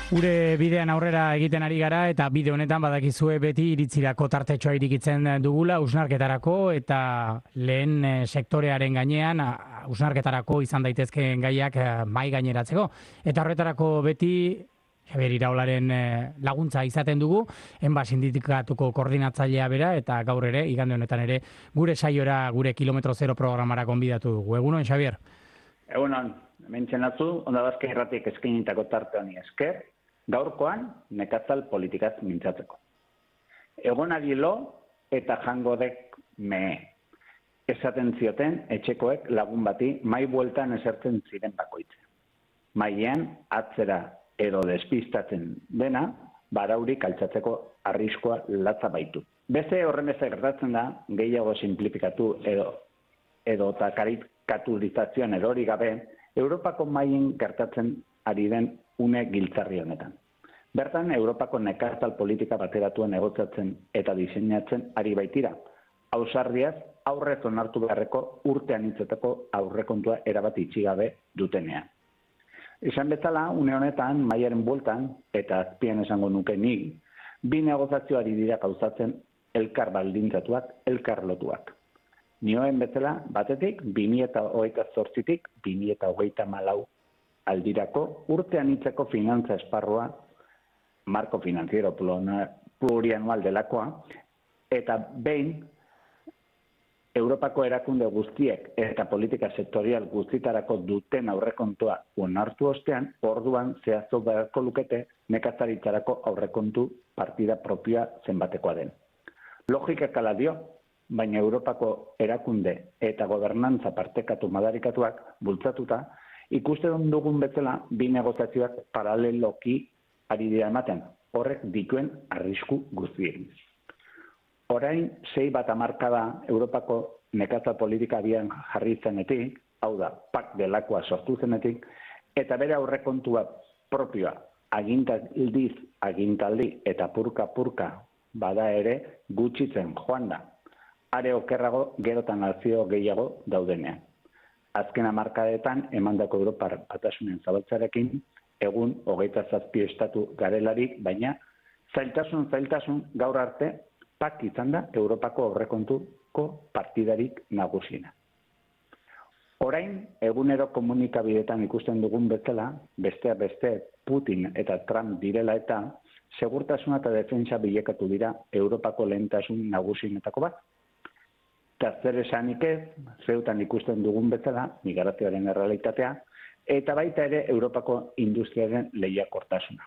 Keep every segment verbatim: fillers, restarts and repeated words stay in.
Gure bidean aurrera egiten ari gara eta bide honetan badakizue beti iritzirako tartetxoa irikitzen dugula hausnarketarako eta lehen sektorearen gainean hausnarketarako izan daitezkeen gaiak mai gaineratzeko. Eta horretarako beti Javier Iraolaren laguntza izaten dugu, enba sindikatuko koordinatzailea bera eta gaur ere, igande honetan ere, gure saiora, gure kilometro zero programara gonbidatu dugu. Egunon, Javier? Egunon, mentzen atzu, Onda Baske Irratik eskainitako tarte honi esker, gaurkoan nekazal politikaz mintzatzeko. Egonari lo eta jangodek mehe. Esaten zioten etxekoek lagun bati mai bueltan esertzen ziren bakoitze. Mailean atzera edo despistatzen dena, baraurik altzatzeko arriskoa latza baitu. Beste horren beste gertatzen da, gehiago simplifikatu edo edo eta karikaturizazioan erori gabe, Europako maien gertatzen ari den une giltzarri honetan. Bertan, Europako nekazal politika bateratuen egotatzen eta diseinatzen ari baitira. Ausardiaz, aurrez onartu beharreko urtean hitzetako aurrekontua erabat itxigabe dutenean. Esan bezala, une honetan, maiaren bueltan, eta azpian esango nuke nik, bi negozazio ari dira gauzatzen elkar baldintzatuak, elkar lotuak. Nioen bezala, batetik, bi mila hogeita zortzitik, bi mila hogeita hamalau aldirako urtean hitzeko finantza esparrua, marko finanziero plurianual delakoa, eta behin, Europako erakunde guztiek eta politika sektorial guztitarako duten aurrekontua onartu ostean, orduan zehaztu beharko lukete nekazaritzarako aurrekontu partida propioa zenbatekoa den. Logika kala dio, baina Europako erakunde eta gobernantza partekatu madarikatuak bultzatuta, ikusten dugun bezala bi negoziazioak paraleloki ari dira ematen, horrek dituen arrisku guztien. Orain, sei bat hamarkada Europako nekazal politika abian jarri zenetik, hau da, pak delakoa sortu zenetik, eta bere aurrekontua propioa agintaldiz, agintaldi eta purka-purka bada ere gutxitzen joan da. Are okerrago gerotan nazio gehiago daudenean. Azken hamarkadetan emandako Europar Batasunen zabaltzarekin, egun hogeita zazpi estatu garelarik, baina zailtasun zailtasun gaur arte pak izan da Europako aurrekontuko partidarik nagusiena. Orain, egunero komunikabidetan ikusten dugun bezala, besteak beste Putin eta Trump direla eta segurtasuna eta defentsa bilekatu dira Europako lehentasun nagusienetako bat. Eta zer esanik ez, zeutan ikusten dugun bezala, migrazioaren errealitatea, eta baita ere Europako industriaren lehiakortasuna.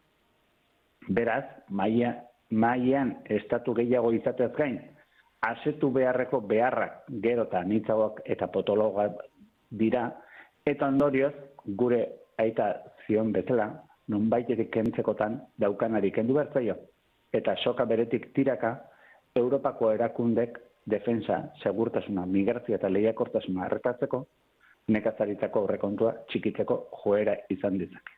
Beraz, maia, maian estatu gehiago izateaz gain, asetu beharreko beharrak gero eta anitzagoak eta potologoak dira, eta ondorioz, gure aita zion bezala, nonbaiterik kentzekotan daukanari kendu bertzaio, eta soka beretik tiraka, Europako erakundek defensa, segurtasuna, migrazio eta lehiakortasuna erretatzeko, nekazaritzako aurrekontua txikitzeko joera izan ditzake.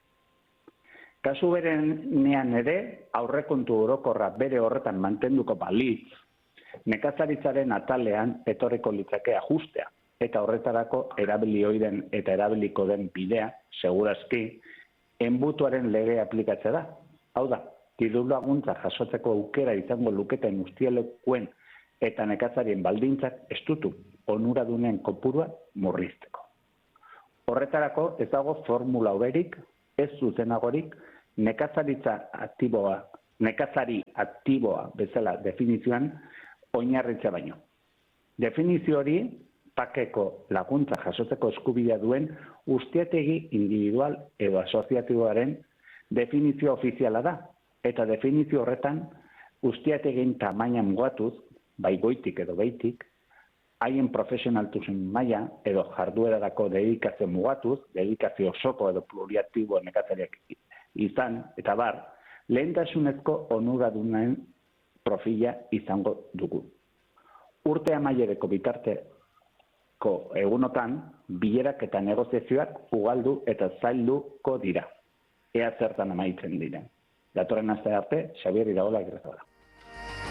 Kasu berenean ere, aurrekontu orokorra bere horretan mantenduko balitz, nekazaritzaren atalean etorriko litzake ajustea, eta horretarako erabili oiden eta erabiliko den bidea, segurazki, enbutuaren lege aplikatzea da. Hau da, diru laguntza jasotzeko aukera izango luketen ustialekuen eta nekazarien baldintzak estutu onuradunen kopurua murrizteko. Horretarako ez dago formula hoberik, ez zuzenagorik, nekazaritza aktiboa, nekazari aktiboa bezala definizioan oinarritza baino. Definizio hori pakeko laguntza jasotzeko eskubidea duen ustiategi individual edo asoziatiboaren definizio ofiziala da, eta definizio horretan ustiategin tamaina mugatuz, bai goitik edo behitik, haien profesionaltuzen maila edo jarduerarako dedikazio mugatuz, dedikazio osoko edo pluriaktibo nekazariak izan, eta bar, lehentasunezko onuradunen profila izango dugu. Urte amaiereko bitarteko egunotan, bilerak eta negoziazioak ugaldu eta zailduko dira. Ea zertan amaitzen diren. Datorren aste arte, Xabier Iraola Agirrezabala.